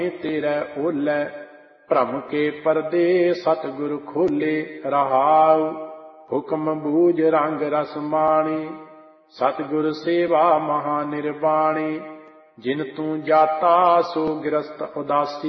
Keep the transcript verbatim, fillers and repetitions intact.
तेरै ओलै भ्रम के पर्दे सतगुर खोले रहाउ। हुक्म बूझ रंग रस माणी सतगुर सेवा महा निर्वाणी। जिन तू जाता सो गिरस्त उदासी